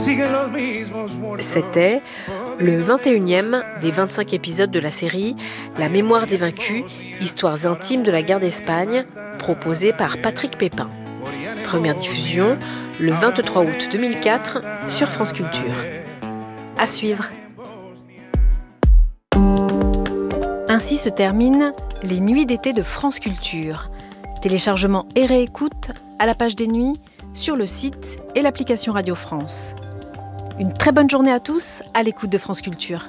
C'était le 21e des 25 épisodes de la série La mémoire des vaincus, histoires intimes de la guerre d'Espagne, proposée par Patrick Pépin. Première diffusion le 23 août 2004 sur France Culture. À suivre. Ainsi se terminent les nuits d'été de France Culture. Téléchargement et réécoute à la page des nuits, sur le site et l'application Radio France. Une très bonne journée à tous à l'écoute de France Culture.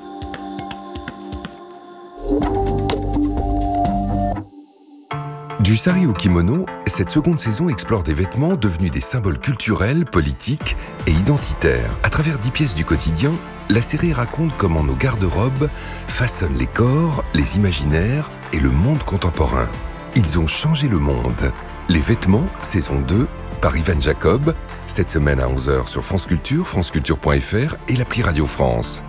Du sari au kimono, cette seconde saison explore des vêtements devenus des symboles culturels, politiques et identitaires. À travers 10 pièces du quotidien, la série raconte comment nos garde-robes façonnent les corps, les imaginaires et le monde contemporain. Ils ont changé le monde. Les vêtements, saison 2, par Ivan Jacob, cette semaine à 11h sur France Culture, franceculture.fr et l'appli Radio France.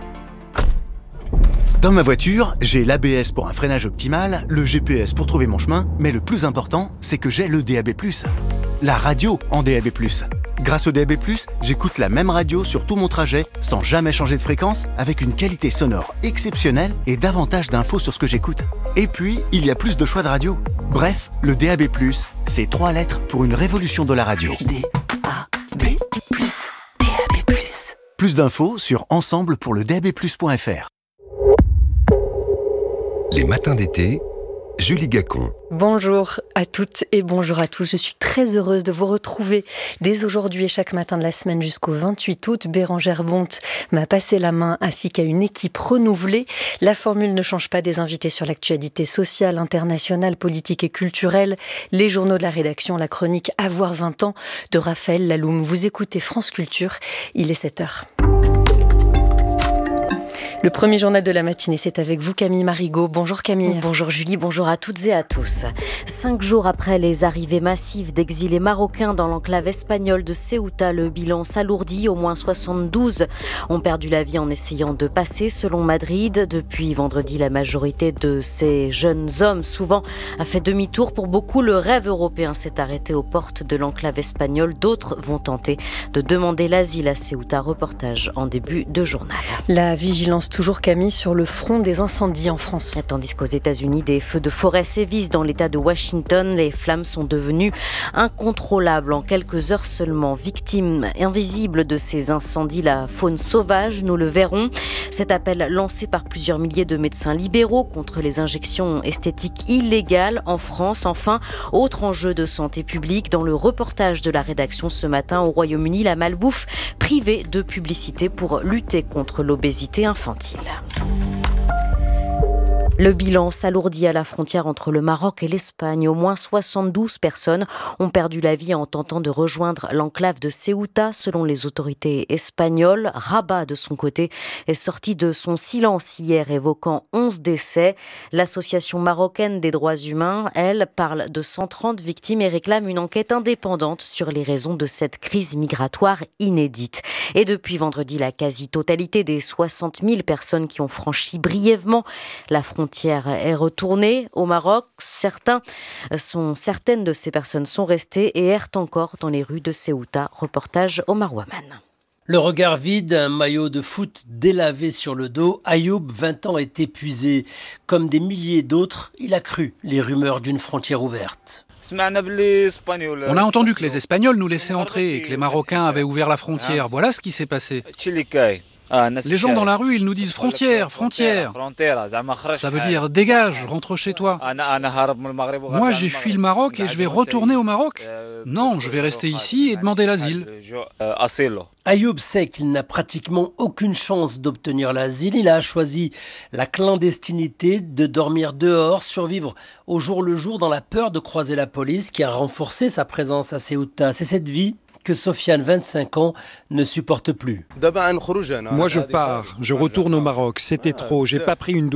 Dans ma voiture, j'ai l'ABS pour un freinage optimal, le GPS pour trouver mon chemin, mais le plus important, c'est que j'ai le DAB+. La radio en DAB+. Grâce au DAB+, j'écoute la même radio sur tout mon trajet, sans jamais changer de fréquence, avec une qualité sonore exceptionnelle et davantage d'infos sur ce que j'écoute. Et puis, il y a plus de choix de radio. Bref, le DAB+, c'est 3 lettres pour une révolution de la radio. DAB+, DAB+. Plus d'infos sur ensemble-pour-le-DAB+.fr. Les matins d'été, Julie Gacon. Bonjour à toutes et bonjour à tous. Je suis très heureuse de vous retrouver dès aujourd'hui et chaque matin de la semaine jusqu'au 28 août. Bérangère Bonte m'a passé la main ainsi qu'à une équipe renouvelée. La formule ne change pas, des invités sur l'actualité sociale, internationale, politique et culturelle, les journaux de la rédaction, la chronique Avoir 20 ans de Raphaël Laloum. Vous écoutez France Culture, il est 7h. Le premier journal de la matinée, c'est avec vous Camille Marigot. Bonjour Camille. Bonjour Julie, bonjour à toutes et à tous. 5 jours après les arrivées massives d'exilés marocains dans l'enclave espagnole de Ceuta, le bilan s'alourdit. Au moins 72 ont perdu la vie en essayant de passer, selon Madrid. Depuis vendredi, la majorité de ces jeunes hommes, souvent, a fait demi-tour. Pour beaucoup, le rêve européen s'est arrêté aux portes de l'enclave espagnole. D'autres vont tenter de demander l'asile à Ceuta. Reportage en début de journal. La vigilance toujours Camille sur le front des incendies en France. Tandis qu'aux États-Unis, des feux de forêt sévissent dans l'État de Washington. Les flammes sont devenues incontrôlables en quelques heures seulement. Victime invisible de ces incendies, la faune sauvage, nous le verrons. Cet appel lancé par plusieurs milliers de médecins libéraux contre les injections esthétiques illégales en France. Enfin, autre enjeu de santé publique, dans le reportage de la rédaction ce matin au Royaume-Uni, la malbouffe privée de publicité pour lutter contre l'obésité infantile. Le bilan s'alourdit à la frontière entre le Maroc et l'Espagne. Au moins 72 personnes ont perdu la vie en tentant de rejoindre l'enclave de Ceuta, selon les autorités espagnoles. Rabat, de son côté, est sorti de son silence hier, évoquant 11 décès. L'association marocaine des droits humains, elle, parle de 130 victimes et réclame une enquête indépendante sur les raisons de cette crise migratoire inédite. Et depuis vendredi, la quasi-totalité des 60 000 personnes qui ont franchi brièvement la frontière est retournée au Maroc. Certaines de ces personnes sont restées et errent encore dans les rues de Ceuta. Reportage Omar Waman. Le regard vide, un maillot de foot délavé sur le dos, Ayoub, 20 ans, est épuisé. Comme des milliers d'autres, il a cru les rumeurs d'une frontière ouverte. On a entendu que les Espagnols nous laissaient entrer et que les Marocains avaient ouvert la frontière. Voilà ce qui s'est passé. Les gens dans la rue, ils nous disent frontière, frontière. Ça veut dire dégage, rentre chez toi. Moi, j'ai fui le Maroc et je vais retourner au Maroc. Non, je vais rester ici et demander l'asile. Ayoub sait qu'il n'a pratiquement aucune chance d'obtenir l'asile. Il a choisi la clandestinité, de dormir dehors, survivre au jour le jour dans la peur de croiser la police qui a renforcé sa présence à Ceuta. C'est cette vie que Sofiane, 25 ans, ne supporte plus. Moi je pars, je retourne au Maroc, c'était trop, j'ai pas pris une douche.